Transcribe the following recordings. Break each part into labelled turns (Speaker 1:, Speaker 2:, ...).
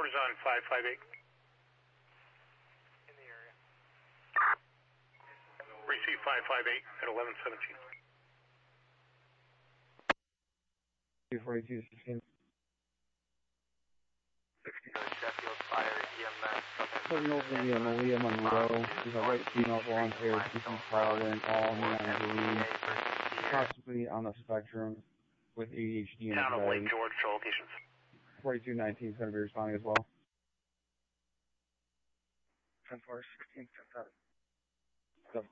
Speaker 1: Transporters on 558.
Speaker 2: In the area.
Speaker 1: Receive 558 at 1117.
Speaker 3: 24216.
Speaker 2: Sheffield Fire EMS.
Speaker 3: Pulling over the Malia Monroe. She's a right female volunteer seeking following all neon green, possibly on the spectrum with ADHD and
Speaker 1: Town of Lake
Speaker 3: anxiety.
Speaker 1: George, show locations.
Speaker 3: 4219 is going to be responding as well.
Speaker 4: 10-4, 16, 10-7.
Speaker 3: Go.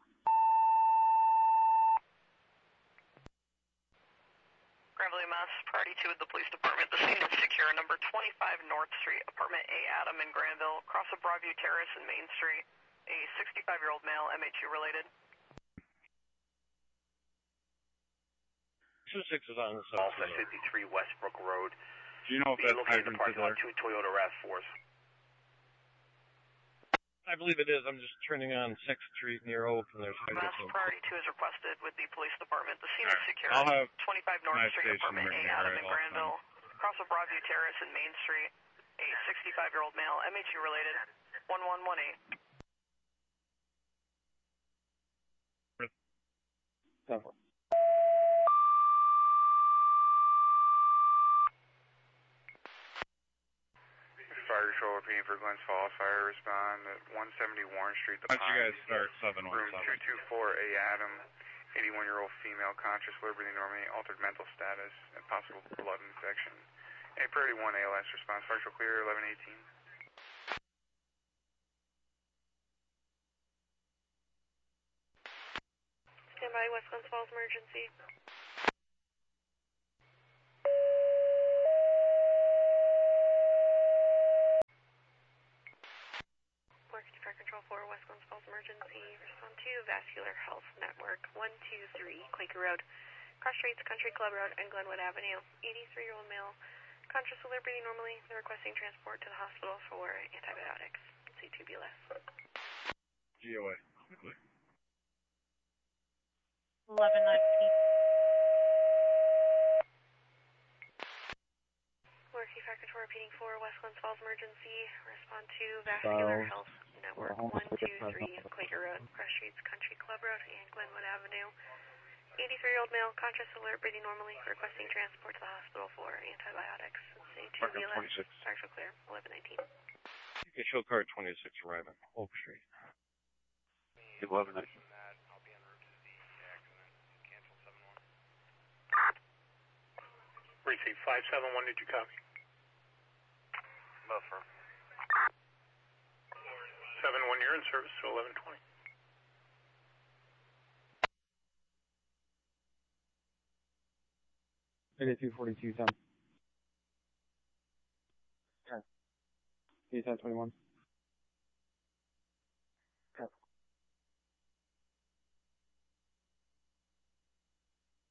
Speaker 5: Granville Mass, priority 2 with the police department. The scene is secure. Number 25 North Street, apartment A Adam in Granville, cross of Broadview Terrace and Main Street. A 65-year-old male, MHU related.
Speaker 4: 26 is on the
Speaker 1: Alpha
Speaker 4: south.
Speaker 1: 53 Westbrook Road.
Speaker 4: Do you know if
Speaker 1: Be
Speaker 4: that's
Speaker 1: located in the
Speaker 4: hydrant
Speaker 1: parking lot,
Speaker 4: there?
Speaker 1: 2 Toyota RAV4s.
Speaker 4: I believe it is. I'm just turning on 6th Street near Oak, and there's
Speaker 5: Mass
Speaker 4: hydrants.
Speaker 5: priority 2 is requested with the police department. The scene is secure.
Speaker 4: I'll have
Speaker 5: 25 North
Speaker 4: my
Speaker 5: Street,
Speaker 4: station
Speaker 5: apartment
Speaker 4: right
Speaker 5: A
Speaker 4: here
Speaker 5: Adam
Speaker 4: at
Speaker 5: in
Speaker 4: all
Speaker 5: Granville, cross of Broadview Terrace and Main Street. A 65-year-old male, MHU related. 1118.
Speaker 3: 10-4.
Speaker 6: Fire Control repeating for Glens Falls. Fire respond at 170 Warren Street. The
Speaker 4: Why don't you guys
Speaker 6: Pines.
Speaker 4: start
Speaker 6: Room
Speaker 4: 717?
Speaker 6: 224A Adam, 81-year-old female, conscious, low breathing normally, altered mental status, and possible blood infection. A priority 1 ALS response. Fire Control clear 1118.
Speaker 7: Stand by, West Glens Falls emergency. Market Fire Control 4, West Glens Falls emergency. Respond to Vascular Health Network, 123 Quaker Road, cross streets, Country Club Road, and Glenwood Avenue. 83-year-old male, conscious, alert, breathing normally. They're requesting transport to the hospital for antibiotics. C2 BLS.
Speaker 4: GOA. Quickly.
Speaker 7: 1119. Marquee Fire Control repeating for West Glens Falls emergency. Respond to Vascular Health Network, 123 Quaker Road, cross streets, Country Club Road, and Glenwood Avenue. 83-year-old male, conscious, alert, breathing normally, requesting transport to the hospital for antibiotics. C2 BLS. Partial clear, 1119.
Speaker 4: You can show car 26 arriving. Oak Street.
Speaker 2: 1119. I'll be en route to the accident. Cancel 71.
Speaker 1: Receive 571, did you copy?
Speaker 2: Buffer.
Speaker 1: 71, you're in service to 1120.
Speaker 3: Maybe 242 10. 1021.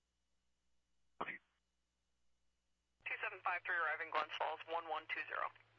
Speaker 5: 2753 arriving Glens Falls, 1120.